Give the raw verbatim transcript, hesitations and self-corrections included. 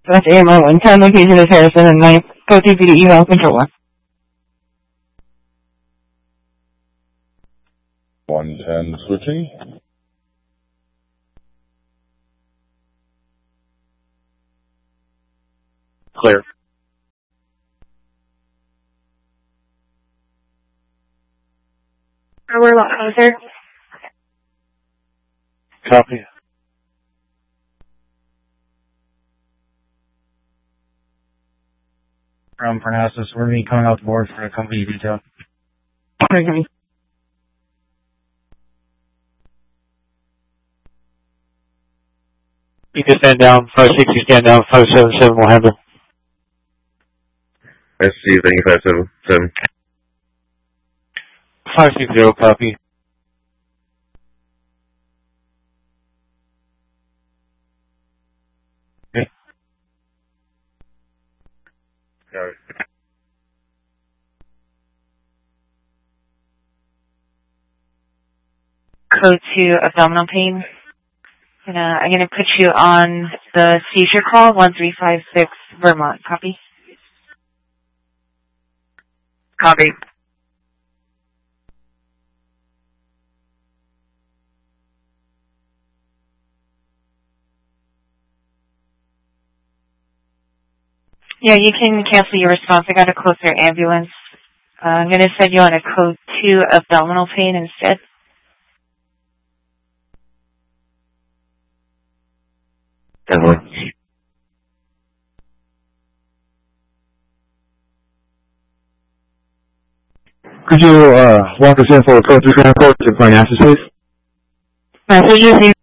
That's A M O one. Current location is Harrison and ninth. Go T P to email control one. one ten switching. Clear. We're a lot closer. Copy. From Parnassus, we're going to be coming off the board for a company detail. Okay. You can stand down. five sixty, stand down. five seven seven will handle. S C, thank you, five seven seven. five six zero, copy. Okay. Got it. Code two abdominal pain. And, uh, I'm going to put you on the seizure call, one three five six Vermont. Copy? Copy. Yeah, you can cancel your response. I got a closer ambulance. Uh, I'm going to send you on a code two abdominal pain instead. Definitely. Could you uh, walk us in for a code three transport to Parnassus, please? Message received.